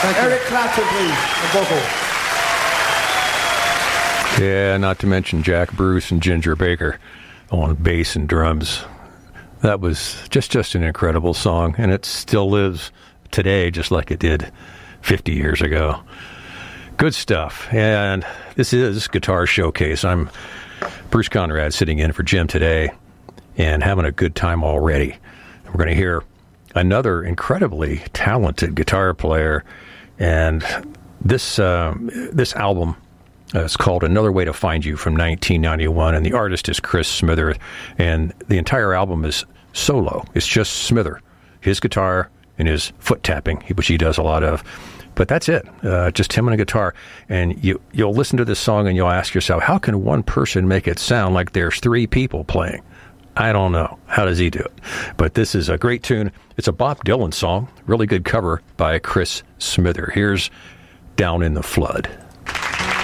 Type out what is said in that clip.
Eric Clapton, please, the vocal. Yeah, not to mention Jack Bruce and Ginger Baker on bass and drums. That was just an incredible song, and it still lives today just like it did 50 years ago. Good stuff. And this is Guitar Showcase. I'm Bruce Conrad sitting in for Jim today and having a good time already. We're going to hear another incredibly talented guitar player, and this album is called Another Way to Find You from 1991, and the artist is Chris Smither, and the entire album is solo. It's just Smither, his guitar and his foot tapping, which he does a lot of. But that's it, just him and a guitar. And you'll listen to this song and you'll ask yourself, how can one person make it sound like there's three people playing? I don't know. How does he do it? But this is a great tune. It's a Bob Dylan song, really good cover by Chris Smither. Here's Down in the Flood.